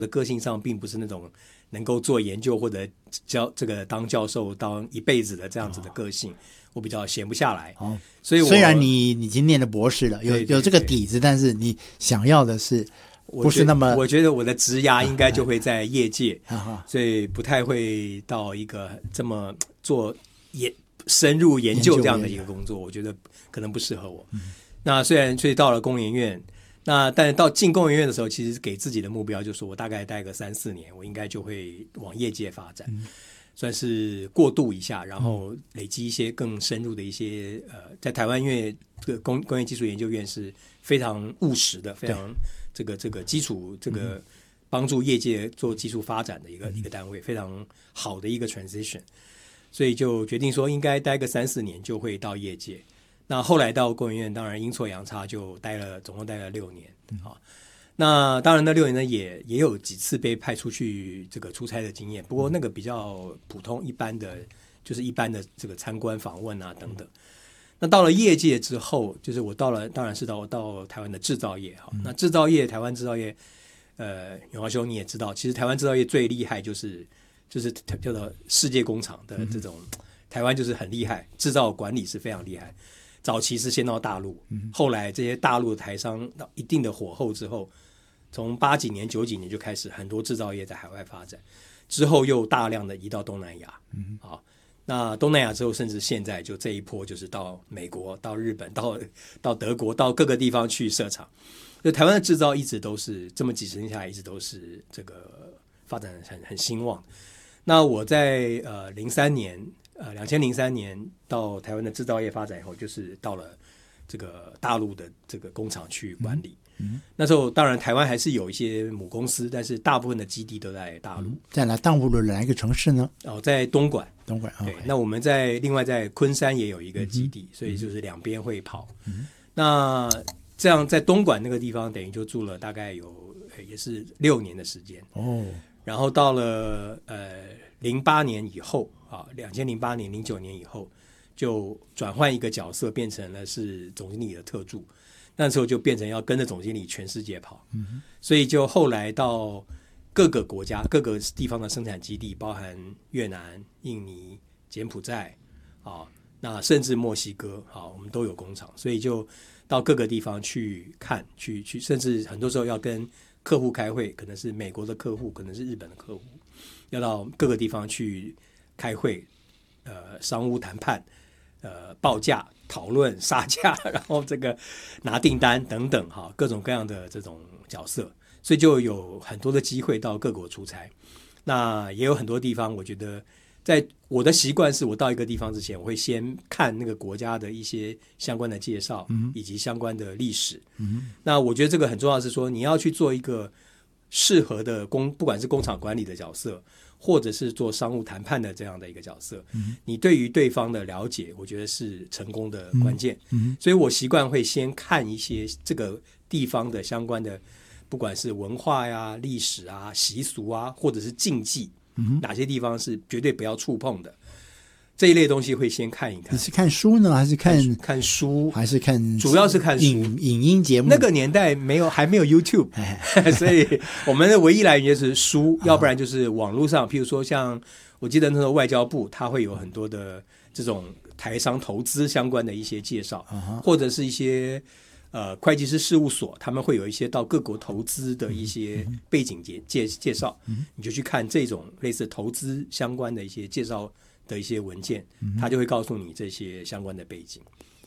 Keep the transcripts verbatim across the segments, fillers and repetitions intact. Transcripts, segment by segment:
的个性上并不是那种能够做研究或者教这个当教授当一辈子的这样子的个性，哦、我比较闲不下来。 哦， 所以我虽然你已经念了博士了，有对对对有这个底子，但是你想要的是不是那么？ 我觉得我的职涯应该就会在业界， 啊啊、 所以不太会到一个这么做研深入研究这样的一个工作，我觉得可能不适合我。嗯、那虽然所以到了工研院。那但是到进工研院的时候，其实给自己的目标就是我大概待个三四年，我应该就会往业界发展，嗯、算是过渡一下，然后累积一些更深入的一些呃，在台湾因为这个工工业技术研究院是非常务实的，非常这个这个基础这个帮助业界做技术发展的一个、嗯、一个单位，非常好的一个 transition， 所以就决定说应该待个三四年就会到业界。那后来到工研院，当然阴错阳差就待了，总共待了六年。好、嗯，那当然那六年呢，也也有几次被派出去这个出差的经验，不过那个比较普通一般的，就是一般的这个参观访问啊等等。那到了业界之后，就是我到了，当然是到到台湾的制造业哈。嗯、那制造业，台湾制造业，呃，永华兄你也知道，其实台湾制造业最厉害就是就是叫做世界工厂的这种，嗯、台湾就是很厉害，制造管理是非常厉害。早期是先到大陆，后来这些大陆的台商到一定的火候之后，从八几年、九几年就开始很多制造业在海外发展，之后又大量的移到东南亚。嗯，好，那东南亚之后，甚至现在就这一波就是到美国、到日本、到到德国、到各个地方去设厂。就台湾的制造一直都是这么几十年下来，一直都是这个发展很很兴旺。那我在呃零三年。呃，两千零三年到台湾的制造业发展以后，就是到了这个大陆的这个工厂去管理。嗯嗯、那时候当然台湾还是有一些母公司，但是大部分的基地都在大陆。嗯、 在哪大陆的哪一个城市呢？ 哦，在东莞。 东莞。 对， okay. 那我们在另外在昆山也有一个基地，嗯、所以就是两边会跑。嗯、那这样在东莞那个地方，等于就住了大概有也是六年的时间。哦，然后到了呃零八年以后。啊，两千零八年、零九年以后，就转换一个角色，变成了是总经理的特助。那时候就变成要跟着总经理全世界跑，嗯、所以就后来到各个国家、各个地方的生产基地，包含越南、印尼、柬埔寨啊，那甚至墨西哥啊，我们都有工厂，所以就到各个地方去看、去去，甚至很多时候要跟客户开会，可能是美国的客户，可能是日本的客户，要到各个地方去。开会，呃，商务谈判，呃，报价、讨论、杀价，然后这个拿订单等等，哈，各种各样的这种角色，所以就有很多的机会到各国出差。那也有很多地方，我觉得，在我的习惯是我到一个地方之前，我会先看那个国家的一些相关的介绍，嗯、以及相关的历史。嗯、那我觉得这个很重要，是说你要去做一个适合的工，不管是工厂管理的角色。或者是做商务谈判的这样的一个角色，嗯、你对于对方的了解，我觉得是成功的关键。嗯、所以我习惯会先看一些这个地方的相关的，不管是文化呀、历史啊、习俗啊，或者是禁忌，嗯、哪些地方是绝对不要触碰的。这一类东西会先看一看。 你是看书呢，还是看看, 看书， 还是看？ 主要是看书。 影影音节目。 那个年代没有，还没有 YouTube， 所以我们的唯一来源就是书，要不然就是网络上，譬如说像我记得那时候外交部，它会有很多的这种台商投资相关的一些介绍，uh-huh. 或者是一些呃会计师事务所，他们会有一些到各国投资的一些背景介介介绍，嗯、你就去看这种类似投资相关的一些介绍。的一些文件，他就会告诉你这些相关的背景。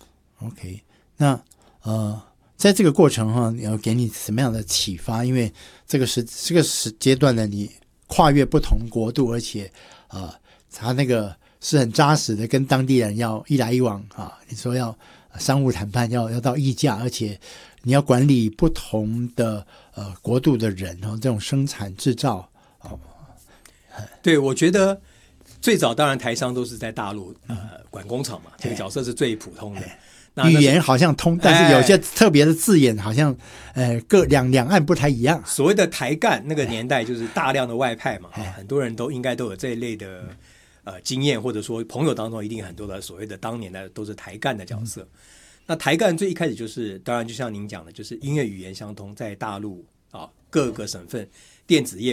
OK， 那呃，在这个过程哈，要给你什么样的启发？因为这个时这个时阶段呢，你跨越不同国度，而且呃，他那个是很扎实的，跟当地人要一来一往啊。你说要商务谈判，要要到议价，而且你要管理不同的呃国度的人哦，这种生产制造哦。 对，我觉得。最早当然台商都是在大陆呃管工厂嘛，这个角色是最普通的。那语言好像通，但是有些特别的字眼好像呃各两两岸不太一样。 所谓的台干那个年代就是大量的外派嘛，很多人都应该都有这一类的呃经验，或者说朋友当中一定很多的所谓的当年的都是台干的角色。嗯、那台干最一开始就是，当然就像您讲的，就是因为语言相通，在大陆啊各个省份电子业